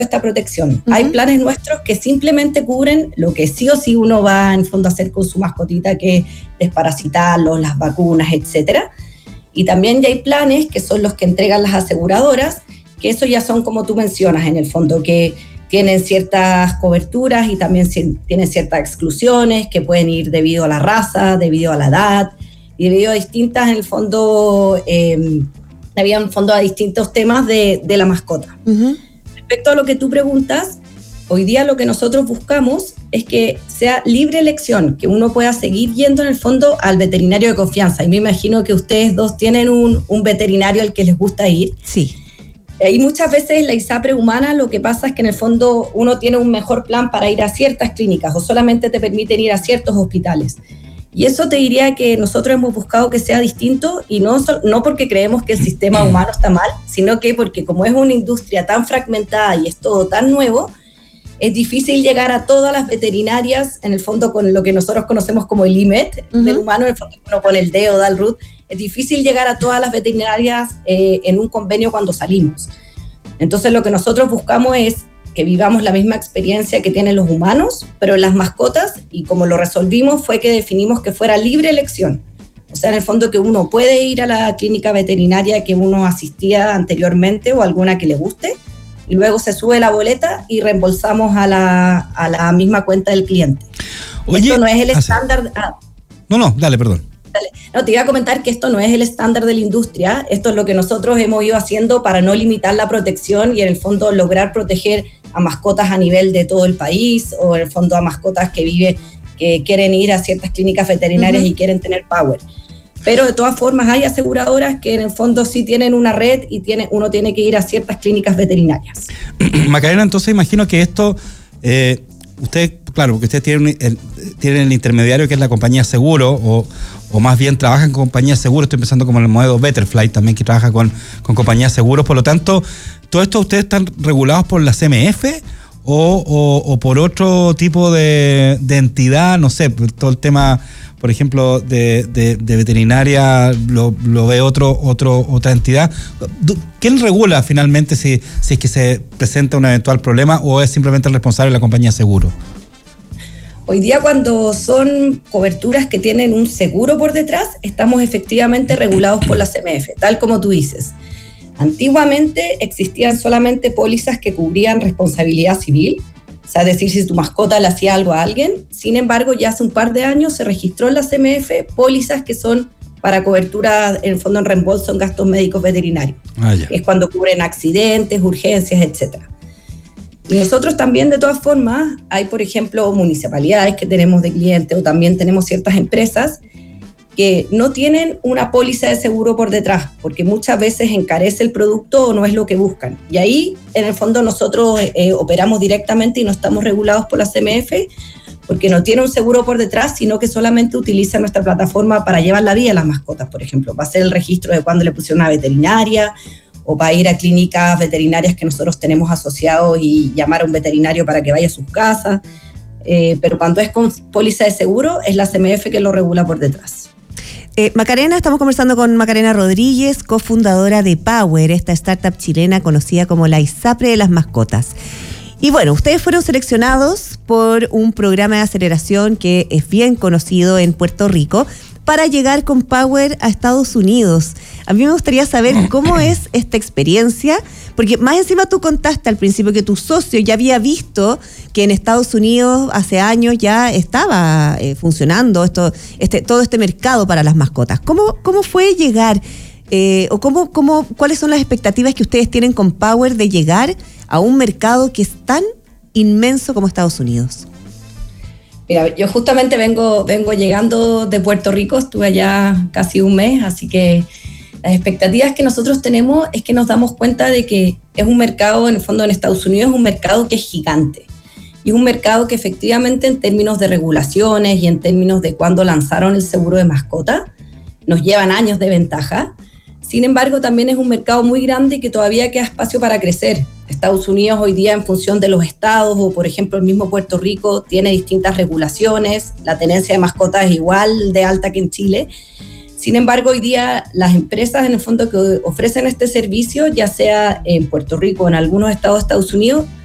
esta protección. Hay planes nuestros que simplemente cubren lo que sí o sí uno va en fondo a hacer con su mascotita, que es desparasitarlos, las vacunas, etcétera. Y también ya hay planes que son los que entregan las aseguradoras, que eso ya son como tú mencionas en el fondo, que tienen ciertas coberturas y también tienen ciertas exclusiones que pueden ir debido a la raza, debido a la edad y debido a distintas, en el fondo, a distintos temas de la mascota. Respecto a lo que tú preguntas, hoy día lo que nosotros buscamos es que sea libre elección, que uno pueda seguir yendo en el fondo al veterinario de confianza. Y me imagino que ustedes dos tienen un veterinario al que les gusta ir. Sí. Y muchas veces en la ISAPRE humana lo que pasa es que en el fondo uno tiene un mejor plan para ir a ciertas clínicas o solamente te permiten ir a ciertos hospitales. Y eso te diría que nosotros hemos buscado que sea distinto y no porque creemos que el sistema humano está mal, sino que porque como es una industria tan fragmentada y es todo tan nuevo, es difícil llegar a todas las veterinarias, en el fondo con lo que nosotros conocemos como el IMET del humano, en el fondo uno pone el dedo, da el root. Es difícil llegar a todas las veterinarias en un convenio cuando salimos. Entonces lo que nosotros buscamos es que vivamos la misma experiencia que tienen los humanos, pero en las mascotas, y como lo resolvimos fue que definimos que fuera libre elección. O sea, en el fondo que uno puede ir a la clínica veterinaria que uno asistía anteriormente o alguna que le guste, y luego se sube la boleta y reembolsamos a la misma cuenta del cliente. Oye, esto no es el estándar... No, dale, perdón. No, te iba a comentar que esto no es el estándar de la industria, esto es lo que nosotros hemos ido haciendo para no limitar la protección y en el fondo lograr proteger a mascotas a nivel de todo el país o en el fondo a mascotas que quieren ir a ciertas clínicas veterinarias y quieren tener power. Pero de todas formas hay aseguradoras que en el fondo sí tienen una red y uno tiene que ir a ciertas clínicas veterinarias. Macarena, entonces imagino que esto, ustedes, claro, porque ustedes tienen el intermediario que es la compañía seguro o más bien trabajan con compañías seguros, estoy pensando como en el modelo Betterfly también que trabaja con compañías seguros, por lo tanto, ¿todo esto ustedes están regulados por la CMF o por otro tipo de entidad? No sé, todo el tema, por ejemplo, de veterinaria lo ve otra entidad. ¿Quién regula finalmente si es que se presenta un eventual problema o es simplemente el responsable de la compañía seguro? Hoy día cuando son coberturas que tienen un seguro por detrás, estamos efectivamente regulados por la CMF, tal como tú dices. Antiguamente existían solamente pólizas que cubrían responsabilidad civil, o sea, decir si tu mascota le hacía algo a alguien. Sin embargo, ya hace un par de años se registró en la CMF pólizas que son para cobertura, en el fondo en reembolso en gastos médicos veterinarios. Es cuando cubren accidentes, urgencias, etcétera. Y nosotros también, de todas formas, hay, por ejemplo, municipalidades que tenemos de clientes o también tenemos ciertas empresas que no tienen una póliza de seguro por detrás, porque muchas veces encarece el producto o no es lo que buscan. Y ahí, en el fondo, nosotros operamos directamente y no estamos regulados por la CMF, porque no tiene un seguro por detrás, sino que solamente utiliza nuestra plataforma para llevar la vida a las mascotas, por ejemplo, para hacer el registro de cuándo le pusieron una veterinaria, o para ir a clínicas veterinarias que nosotros tenemos asociados y llamar a un veterinario para que vaya a sus casas. Pero cuando es con póliza de seguro, es la CMF que lo regula por detrás. Macarena, estamos conversando con Macarena Rodríguez, cofundadora de Power, esta startup chilena conocida como la ISAPRE de las mascotas. Y bueno, ustedes fueron seleccionados por un programa de aceleración que es bien conocido en Puerto Rico para llegar con Power a Estados Unidos. A mí me gustaría saber cómo es esta experiencia, porque más encima tú contaste al principio que tu socio ya había visto que en Estados Unidos hace años ya estaba funcionando todo este mercado para las mascotas. ¿Cómo fue llegar o cuáles son las expectativas que ustedes tienen con Power de llegar a un mercado que es tan inmenso como Estados Unidos? Mira, yo justamente vengo llegando de Puerto Rico, estuve allá casi un mes, así que las expectativas que nosotros tenemos es que nos damos cuenta de que es un mercado, en el fondo en Estados Unidos, es un mercado que es gigante. Y es un mercado que efectivamente en términos de regulaciones y en términos de cuándo lanzaron el seguro de mascota, nos llevan años de ventaja. Sin embargo, también es un mercado muy grande y que todavía queda espacio para crecer. Estados Unidos hoy día, en función de los estados, o por ejemplo el mismo Puerto Rico, tiene distintas regulaciones, la tenencia de mascotas es igual de alta que en Chile. Sin embargo, hoy día las empresas en el fondo que ofrecen este servicio, ya sea en Puerto Rico o en algunos estados de Estados Unidos,